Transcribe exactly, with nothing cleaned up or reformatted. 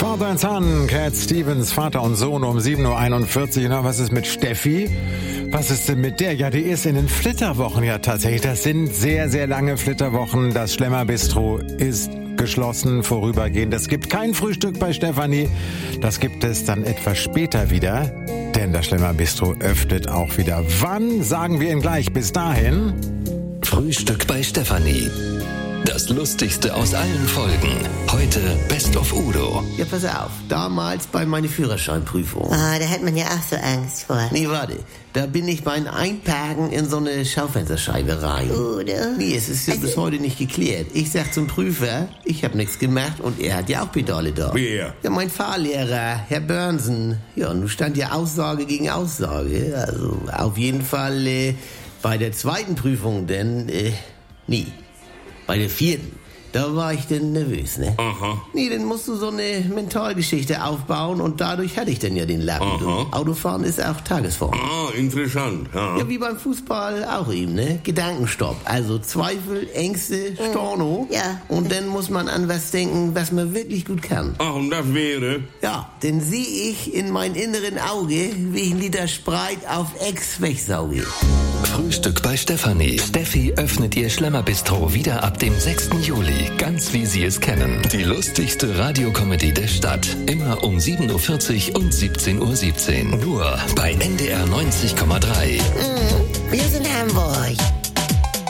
Father and Son, Cat Stevens, Vater und Sohn um sieben Uhr einundvierzig. Na, was ist mit Steffi? Was ist denn mit der? Ja, die ist in den Flitterwochen ja tatsächlich. Das sind sehr, sehr lange Flitterwochen. Das Schlemmerbistro ist geschlossen, vorübergehend. Es gibt kein Frühstück bei Stefanie. Das gibt es dann etwas später wieder. Denn das Schlemmerbistro öffnet auch wieder. Wann, sagen wir Ihnen gleich. Bis dahin. Frühstück bei Stefanie. Das Lustigste aus allen Folgen. Heute Best of Udo. Ja, pass auf. Damals bei meiner Führerscheinprüfung. Ah, da hat man ja auch so Angst vor. Nee, warte. Da bin ich beim Einparken in so eine Schaufensterscheibe rein. Udo? Nee, es ist ja bis heute nicht geklärt. Ich sag zum Prüfer, ich hab nichts gemacht und er hat ja auch Pedale da. Wer? Ja, mein Fahrlehrer, Herr Börnsen. Ja, nun stand ja Aussage gegen Aussage. Also auf jeden Fall äh, bei der zweiten Prüfung, denn äh, nie. Bei der vierten, da war ich denn nervös, ne? Aha. Nee, dann musst du so eine Mentalgeschichte aufbauen und dadurch hatte ich dann ja den Lappen. Du. Autofahren ist auch Tagesform. Ah, interessant. Ja. Ja, wie beim Fußball auch eben, ne? Gedankenstopp. Also Zweifel, Ängste, Storno. Ja. Und dann muss man an was denken, was man wirklich gut kann. Ach, und das wäre? Ja, dann sehe ich in mein inneren Auge, wie ich einen Liter Spreit auf Ex wegsauge. Frühstück bei Stefanie. Steffi öffnet ihr Schlemmerbistro wieder ab dem sechsten Juli. Ganz wie Sie es kennen. Die lustigste Radiokomödie der Stadt. Immer um sieben Uhr vierzig und siebzehn Uhr siebzehn. Nur bei N D R neunzig Komma drei. Mhm, wir sind Hamburg.